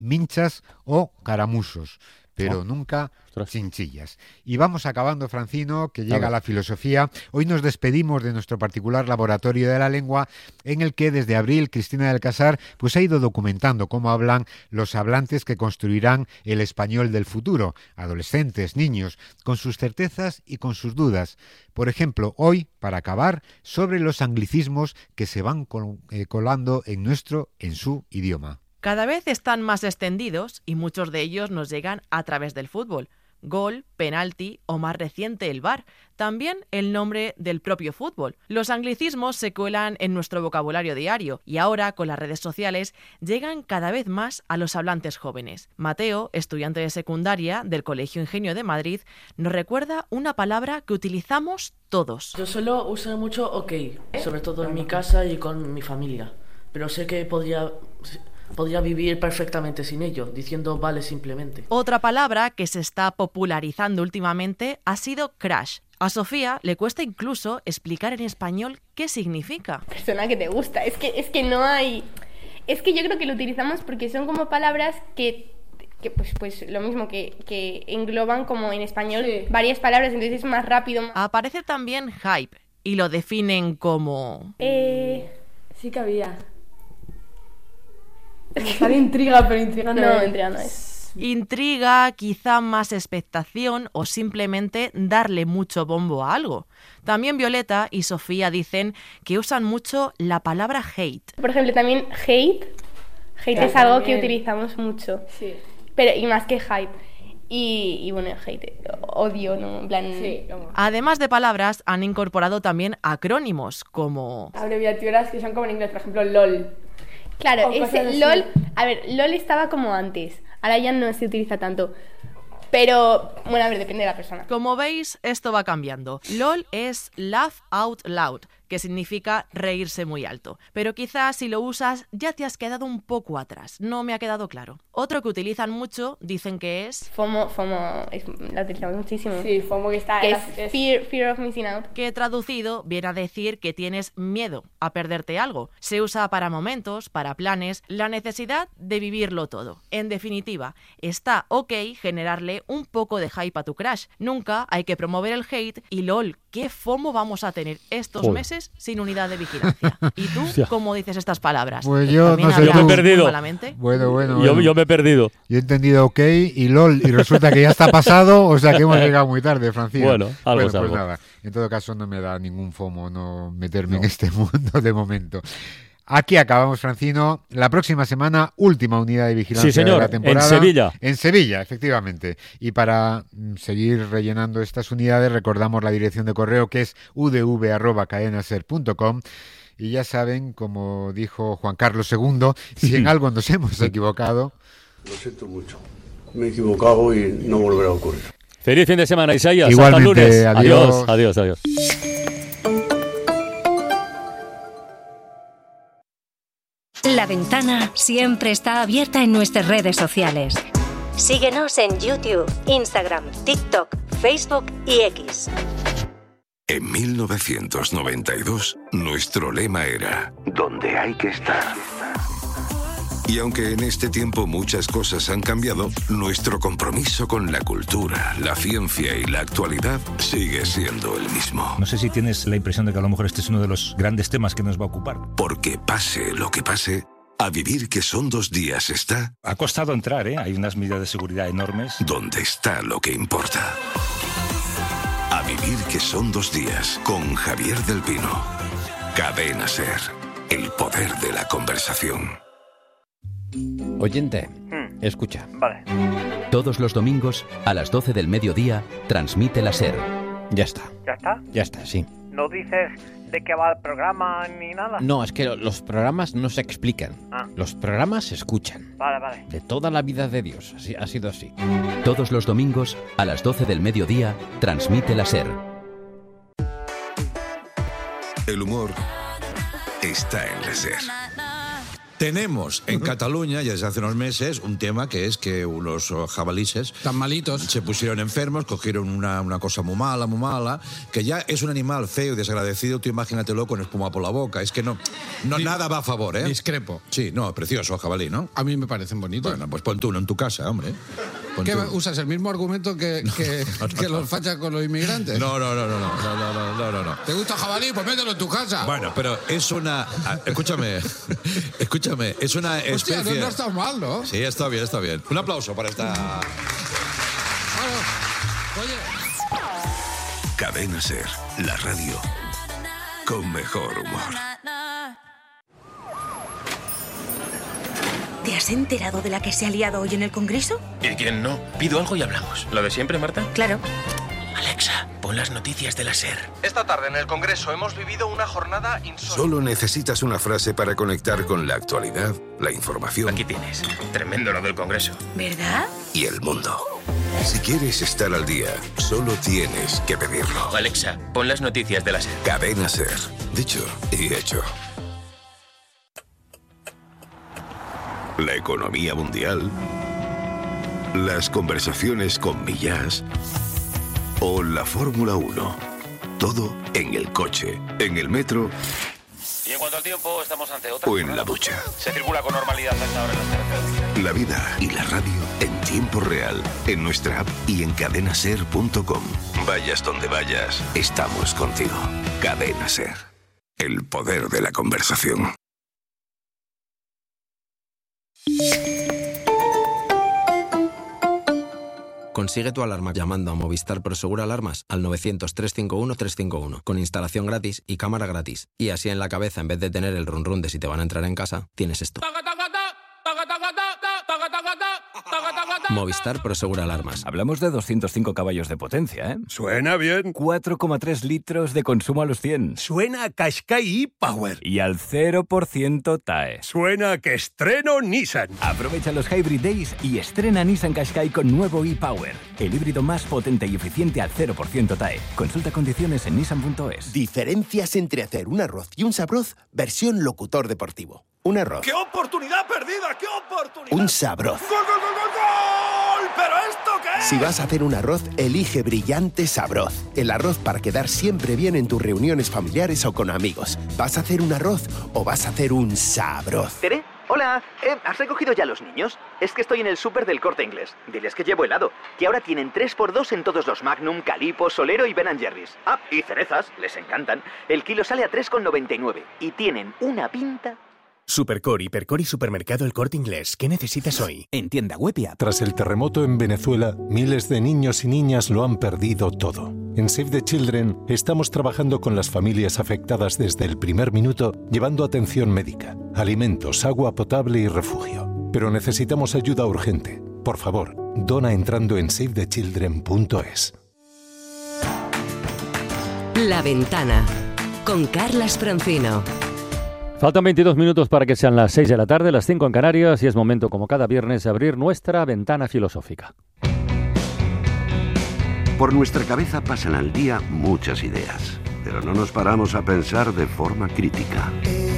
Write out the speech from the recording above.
minchas o caramusos, pero nunca chinchillas. Y vamos acabando, Francino, que llega la filosofía. Hoy nos despedimos de nuestro particular laboratorio de la lengua, en el que desde abril Cristina del Casar pues ha ido documentando cómo hablan los hablantes que construirán el español del futuro, adolescentes, niños, con sus certezas y con sus dudas. Por ejemplo, hoy, para acabar, sobre los anglicismos que se van colando en su idioma. Cada vez están más extendidos y muchos de ellos nos llegan a través del fútbol. Gol, penalti o más reciente el VAR. También el nombre del propio fútbol. Los anglicismos se cuelan en nuestro vocabulario diario y ahora con las redes sociales llegan cada vez más a los hablantes jóvenes. Mateo, estudiante de secundaria del Colegio Ingenio de Madrid, nos recuerda una palabra que utilizamos todos. Yo suelo usar mucho OK, sobre todo en mi casa y con mi familia, pero sé que podría vivir perfectamente sin ello, diciendo vale simplemente. Otra palabra que se está popularizando últimamente ha sido crush. A Sofía le cuesta incluso explicar en español qué significa. Persona que te gusta, es que no hay... Es que yo creo que lo utilizamos porque son como palabras que pues lo mismo que engloban como en español varias palabras, entonces es más rápido. Aparece también hype y lo definen como... Sí que había... Está de intriga, pero intriga no es. Intriga no es. Intriga, quizá más expectación o simplemente darle mucho bombo a algo. También Violeta y Sofía dicen que usan mucho la palabra hate. Por ejemplo, también hate es algo también que utilizamos mucho. Sí. Pero y más que hype. Y bueno, hate, odio, ¿no? En plan... Sí, además de palabras, han incorporado también acrónimos como... abreviaturas que son como en inglés, por ejemplo, LOL. Claro, ese LOL... A ver, LOL estaba como antes. Ahora ya no se utiliza tanto. Pero, bueno, a ver, depende de la persona. Como veis, esto va cambiando. LOL es Laugh Out Loud, que significa reírse muy alto. Pero quizás si lo usas ya te has quedado un poco atrás. No me ha quedado claro. Otro que utilizan mucho, dicen que es... FOMO, la utilizamos muchísimo. Sí, FOMO que está... Que es fear of missing out. Que traducido viene a decir que tienes miedo a perderte algo. Se usa para momentos, para planes, la necesidad de vivirlo todo. En definitiva, está ok generarle un poco de hype a tu crush. Nunca hay que promover el hate y LOL, qué FOMO vamos a tener estos meses sin unidad de vigilancia. ¿Y tú cómo dices estas palabras? Pues yo no sé, yo me he perdido. Bueno. Yo me he perdido. Yo he entendido OK y LOL y resulta que ya está pasado, o sea que hemos llegado muy tarde, Francisco. Bueno, pues nada, en todo caso no me da ningún FOMO no meterme en este mundo de momento. Aquí acabamos, Francino. La próxima semana, última unidad de vigilancia de la temporada. En Sevilla. En Sevilla, efectivamente. Y para seguir rellenando estas unidades, recordamos la dirección de correo que es udv@cadenaser.com. Y ya saben, como dijo Juan Carlos II, si en algo nos hemos equivocado... Lo siento mucho. Me he equivocado y no volverá a ocurrir. Feliz fin de semana, Isaías. Igualmente, hasta el lunes. Adiós. La ventana siempre está abierta en nuestras redes sociales. Síguenos en YouTube, Instagram, TikTok, Facebook y X. En 1992, nuestro lema era «Donde hay que estar». Y aunque en este tiempo muchas cosas han cambiado, nuestro compromiso con la cultura, la ciencia y la actualidad sigue siendo el mismo. No sé si tienes la impresión de que a lo mejor este es uno de los grandes temas que nos va a ocupar. Porque pase lo que pase, a vivir que son 2 días está... Ha costado entrar, hay unas medidas de seguridad enormes. Donde está lo que importa. A vivir que son 2 días, con Javier del Pino. Cadena SER, el poder de la conversación. Oyente, escucha. Vale. Todos los domingos, a las 12 del mediodía, transmite la SER. Ya está. ¿Ya está? Ya está, sí. ¿No dices de qué va el programa ni nada? No, es que los programas no se explican. Los programas se escuchan. Vale. De toda la vida de Dios, así, ha sido así. Todos los domingos, a las 12 del mediodía, transmite la SER. El humor está en la SER. Tenemos en Cataluña, ya desde hace unos meses, un tema que es que unos jabalíes tan malitos se pusieron enfermos, cogieron una cosa muy mala, que ya es un animal feo y desagradecido. Tú imagínatelo con espuma por la boca. Es que no nada va a favor, ¿eh? Discrepo. Sí, no, precioso jabalí, ¿no? A mí me parecen bonitos. Bueno, pues pon tú uno en tu casa, hombre. ¿Qué usas? ¿El mismo argumento que los fachas con los inmigrantes? No. ¿Te gusta jabalí? Pues mételo en tu casa. Bueno, pero es una... Escúchame, es una especie... Hostia, no está mal, ¿no? Sí, está bien. Un aplauso para esta... Oye... Cadena SER, la radio con mejor humor. ¿Te has enterado de la que se ha liado hoy en el Congreso? ¿Y quién no? Pido algo y hablamos. ¿Lo de siempre, Marta? Claro. Alexa, pon las noticias de la SER. Esta tarde en el Congreso hemos vivido una jornada insólita. Solo necesitas una frase para conectar con la actualidad, la información. Aquí tienes. Tremendo lo del Congreso. ¿Verdad? Y el mundo. Si quieres estar al día, solo tienes que pedirlo. Alexa, pon las noticias de la SER. Cadena SER. Dicho y hecho. La economía mundial, las conversaciones con Millás o la Fórmula 1. Todo en el coche, en el metro Y en cuanto al tiempo, estamos ante otra... o en la ducha. Se circula con normalidad hasta ahora en las carreteras. La vida y la radio en tiempo real, en nuestra app y en cadenaser.com. Vayas donde vayas, estamos contigo. Cadena SER. El poder de la conversación. Consigue tu alarma llamando a Movistar Prosegur Alarmas al 900-351-351 con instalación gratis y cámara gratis. Y así en la cabeza, en vez de tener el run run de si te van a entrar en casa, tienes esto. Movistar Prosegur Alarmas. Hablamos de 205 caballos de potencia, ¿eh? Suena bien. 4,3 litros de consumo a los 100. Suena a Qashqai e-Power. Y al 0% TAE. Suena a que estreno Nissan. Aprovecha los Hybrid Days y estrena Nissan Qashqai con nuevo e-Power. El híbrido más potente y eficiente al 0% TAE. Consulta condiciones en nissan.es. Diferencias entre hacer un arroz y un sabroz, versión locutor deportivo. Un arroz. ¡Qué oportunidad perdida! ¡Qué oportunidad! Un sabroz. ¡Gol, gol, gol, gol, gol! ¿Pero esto qué es? Si vas a hacer un arroz, elige Brillante Sabroz. El arroz para quedar siempre bien en tus reuniones familiares o con amigos. ¿Vas a hacer un arroz o vas a hacer un sabroz? ¿Tere? Hola, ¿has recogido ya a los niños? Es que estoy en el súper del Corte Inglés. Diles que llevo helado, que ahora tienen 3x2 en todos los Magnum, Calippo, Solero y Ben & Jerry's. Ah, y cerezas, les encantan. El kilo sale a 3,99 y tienen una pinta... Supercor, Hipercor y Supermercado El Corte Inglés. ¿Qué necesitas hoy? En tienda web y app. Tras el terremoto en Venezuela, miles de niños y niñas lo han perdido todo. En Save the Children estamos trabajando con las familias afectadas desde el primer minuto, llevando atención médica, alimentos, agua potable y refugio. Pero necesitamos ayuda urgente. Por favor, dona entrando en savethechildren.es. La Ventana, con Carlas Francino. Faltan 22 minutos para que sean las 6 de la tarde, las 5 en Canarias, y es momento, como cada viernes, de abrir nuestra ventana filosófica. Por nuestra cabeza pasan al día muchas ideas, pero no nos paramos a pensar de forma crítica.